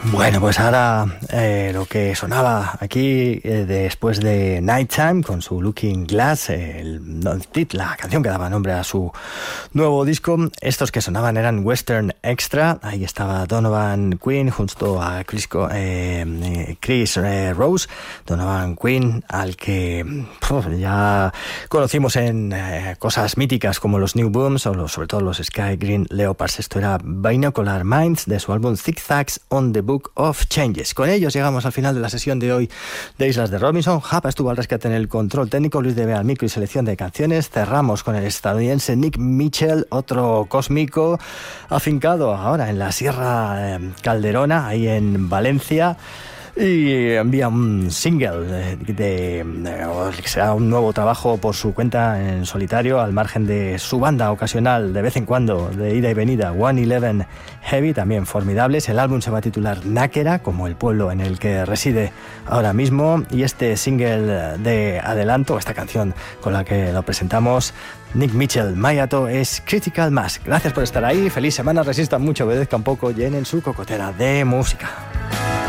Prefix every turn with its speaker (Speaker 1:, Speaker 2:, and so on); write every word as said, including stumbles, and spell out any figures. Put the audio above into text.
Speaker 1: Bueno, pues ahora eh, lo que sonaba aquí eh, después de Nighttime con su Looking Glass, eh, el, la canción que daba nombre a su nuevo disco, estos que sonaban eran Western Extra. Ahí estaba Donovan Quinn junto a Chris, eh, Chris eh, Rose, Donovan Quinn, al que puf, ya conocimos en eh, cosas míticas como los New Booms o los, sobre todo los Sky Green Leopards. Esto era Binocular Minds de su álbum Zigzags on the Book of Changes. Con ellos llegamos al final de la sesión de hoy de Islas de Robinson. Japa estuvo al rescate en el control técnico, Luis de Bea al micro y selección de canciones. Cerramos con el estadounidense Nick Mitchell, otro cósmico afincado ahora en la Sierra eh, Calderona, ahí en Valencia. Y envía un single de, de, de que será un nuevo trabajo por su cuenta en solitario, al margen de su banda ocasional de vez en cuando de ida y venida, ciento once Heavy, también formidables. El álbum se va a titular Náquera, como el pueblo en el que reside ahora mismo, y este single de adelanto, esta canción con la que lo presentamos, Nick Mitchell, Mayato, es Critical Mass. Gracias por estar ahí, feliz semana, resistan mucho, obedezcan poco, llenen su cocotera de música.